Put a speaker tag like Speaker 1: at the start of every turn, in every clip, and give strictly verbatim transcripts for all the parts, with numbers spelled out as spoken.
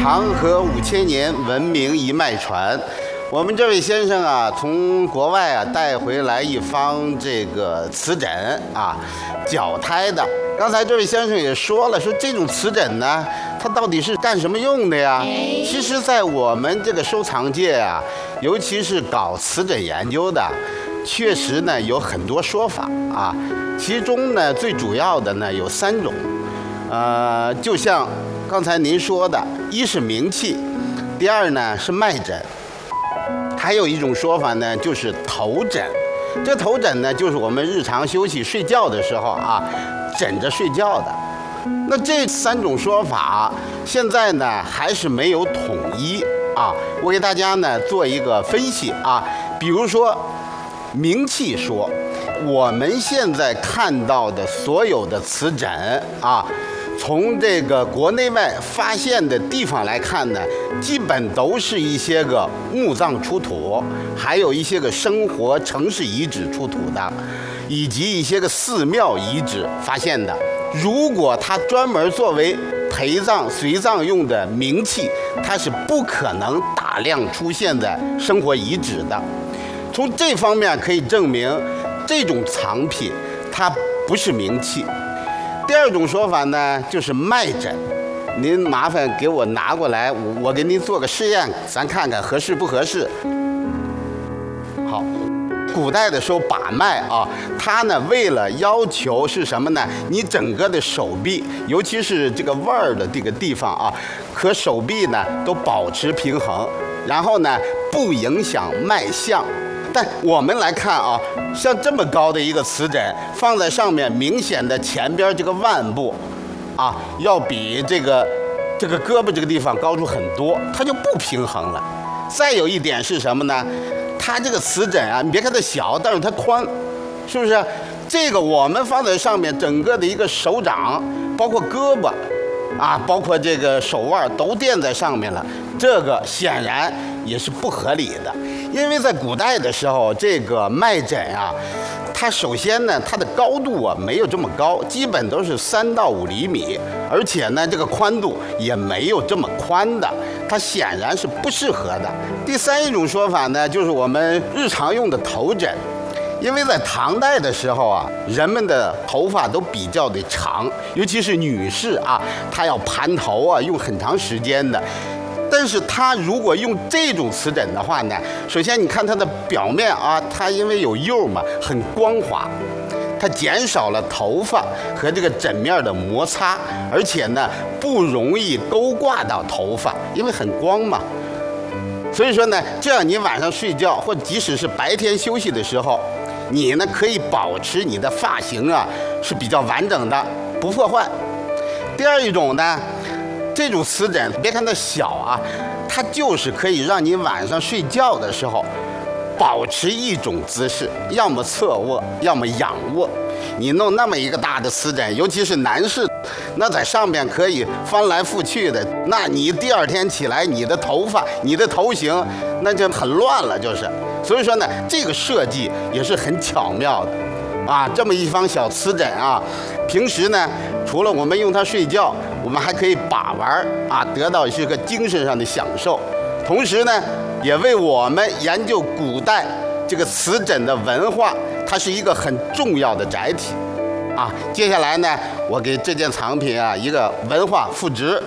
Speaker 1: 长河五千年，文明一脉传。我们这位先生啊，从国外啊带回来一方这个瓷枕啊，脚胎的。刚才这位先生也说了，说这种瓷枕呢，它到底是干什么用的呀？其实，在我们这个收藏界啊，尤其是搞瓷枕研究的，确实呢有很多说法啊。其中呢，最主要的呢有三种，呃，就像刚才您说的，一是名器，第二呢是脉枕。还有一种说法呢，就是头枕。这头枕呢，就是我们日常休息睡觉的时候啊，枕着睡觉的。那这三种说法，现在呢还是没有统一啊。我给大家呢做一个分析啊。比如说，名器说，我们现在看到的所有的瓷枕啊，从这个国内外发现的地方来看呢，基本都是一些个墓葬出土，还有一些个生活城市遗址出土的，以及一些个寺庙遗址发现的。如果它专门作为陪葬、随葬用的名器，它是不可能大量出现在生活遗址的。从这方面可以证明，这种藏品它不是名器。第二种说法呢，就是脉枕。您麻烦给我拿过来，我我给您做个试验，咱看看合适不合适。好，古代的时候把脉啊，它呢为了要求是什么呢？你整个的手臂，尤其是这个腕儿的这个地方啊，和手臂呢都保持平衡，然后呢不影响脉象。但我们来看啊，像这么高的一个瓷枕放在上面，明显的前边这个腕部啊，要比这个这个胳膊这个地方高出很多，它就不平衡了。再有一点是什么呢？它这个瓷枕啊，你别看它小，但是它宽，是不是？这个我们放在上面，整个的一个手掌，包括胳膊啊，包括这个手腕都垫在上面了，这个显然也是不合理的。因为在古代的时候，这个脉枕啊，它首先呢，它的高度啊没有这么高，基本都是三到五厘米，而且呢，这个宽度也没有这么宽的，它显然是不适合的。第三一种说法呢，就是我们日常用的头枕，因为在唐代的时候啊，人们的头发都比较的长，尤其是女士啊，她要盘头啊，用很长时间的。但是它如果用这种瓷枕的话呢，首先你看它的表面啊，它因为有釉嘛，很光滑，它减少了头发和这个枕面的摩擦，而且呢不容易勾挂到头发，因为很光嘛。所以说呢，这样你晚上睡觉或即使是白天休息的时候，你呢可以保持你的发型啊是比较完整的，不破坏。第二一种呢，这种瓷枕，别看它小啊，它就是可以让你晚上睡觉的时候保持一种姿势，要么侧卧，要么仰卧。你弄那么一个大的瓷枕，尤其是男士，那在上面可以翻来覆去的，那你第二天起来，你的头发、你的头型，那就很乱了，就是。所以说呢，这个设计也是很巧妙的。啊，这么一方小瓷枕啊，平时呢，除了我们用它睡觉，我们还可以把玩啊，得到一个精神上的享受。同时呢，也为我们研究古代这个瓷枕的文化，它是一个很重要的载体。啊，接下来呢，我给这件藏品啊一个文化赋值。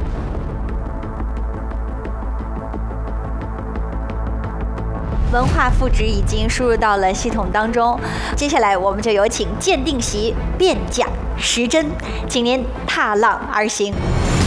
Speaker 2: 文化赋值已经输入到了系统当中，接下来我们就有请鉴定席辩讲时针，请您踏浪而行。